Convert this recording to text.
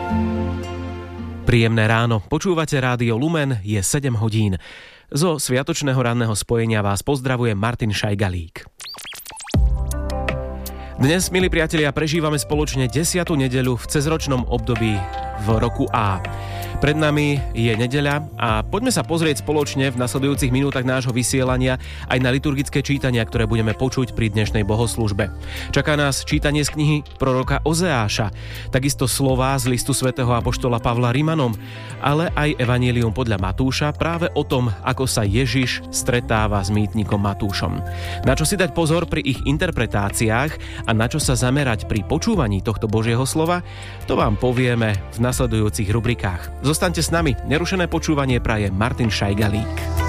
Príjemné ráno, počúvate Rádio Lumen, je 7 hodín. Zo sviatočného ranného spojenia vás pozdravuje Martin Šajgalík. Dnes, milí priatelia, prežívame spoločne 10. nedeľu v cezročnom období v roku A. Pred nami je nedeľa a poďme sa pozrieť spoločne v nasledujúcich minútach nášho vysielania aj na liturgické čítania, ktoré budeme počuť pri dnešnej bohoslúžbe. Čaká nás čítanie z knihy proroka Ozeáša, takisto slová z listu svätého apoštola Pavla Rimanom, ale aj evanjelium podľa Matúša práve o tom, ako sa Ježiš stretáva s mýtnikom Matúšom. Na čo si dať pozor pri ich interpretáciách a na čo sa zamerať pri počúvaní tohto Božieho slova, to vám povieme v nasledujúcich rubrikách. Zostaňte s nami, nerušené počúvanie praje Martin Šajgalík.